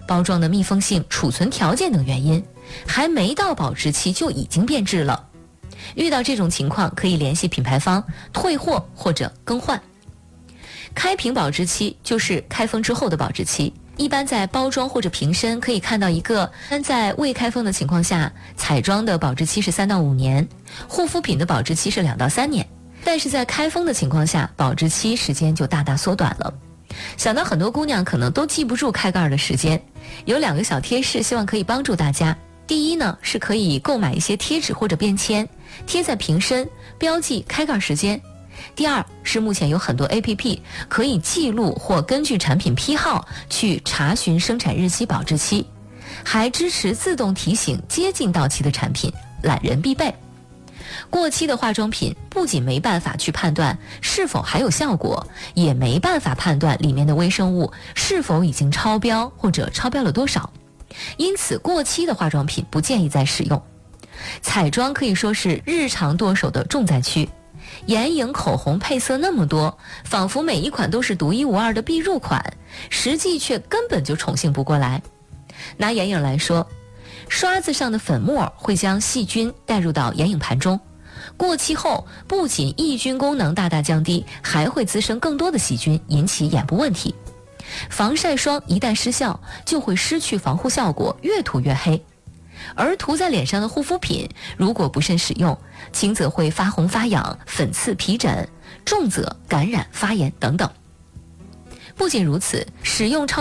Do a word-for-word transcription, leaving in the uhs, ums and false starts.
包装的密封性、储存条件等原因，还没到保质期就已经变质了。遇到这种情况，可以联系品牌方退货或者更换。开瓶保质期就是开封之后的保质期，一般在包装或者瓶身可以看到一个，在未开封的情况下，彩妆的保质期是三到五年，护肤品的保质期是两到三年，但是在开封的情况下，保质期时间就大大缩短了。想到很多姑娘可能都记不住开盖的时间，有两个小贴士，希望可以帮助大家。第一呢，是可以购买一些贴纸或者便签，贴在瓶身，标记开盖时间。第二是目前有很多 A P P 可以记录或根据产品批号去查询生产日期、保质期，还支持自动提醒接近到期的产品，懒人必备。过期的化妆品不仅没办法去判断是否还有效果，也没办法判断里面的微生物是否已经超标或者超标了多少，因此过期的化妆品不建议再使用。彩妆可以说是日常剁手的重灾区，眼影、口红配色那么多，仿佛每一款都是独一无二的必入款，实际却根本就宠幸不过来。拿眼影来说，刷子上的粉末会将细菌带入到眼影盘中，过期后不仅抑菌功能大大降低，还会滋生更多的细菌，引起眼部问题。防晒霜一旦失效，就会失去防护效果，越涂越黑。而涂在脸上的护肤品，如果不慎使用，轻则会发红发痒、粉刺皮疹，重则感染发炎等等。不仅如此，使用超